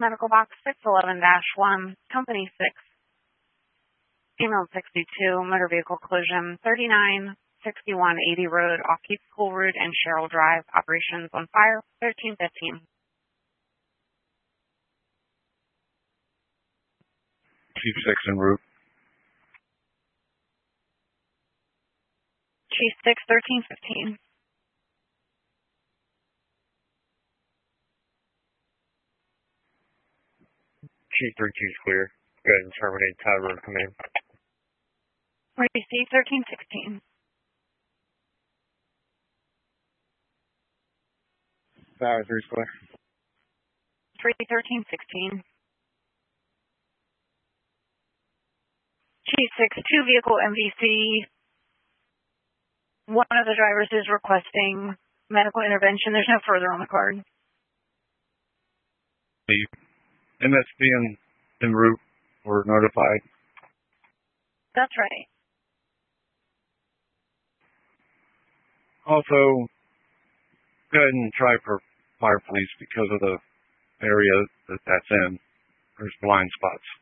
Medical Box 611-1, Company 6, Female 62, motor vehicle collision, 396180 Road, off Keith School Road and Sherrill Drive. Operations on fire, 1315. Chief 6 en route. Chief 6, 1315. Chief 32 is clear. Go ahead and terminate Todd Road Command. Receive 1316. Tower 3 is clear. 1316. Chief 6, 2 vehicle MVC. One of the drivers is requesting medical intervention. There's no further on the card. The MSP en route were notified. That's right. Also, go ahead and try for fire police because of the area that's in. There's blind spots.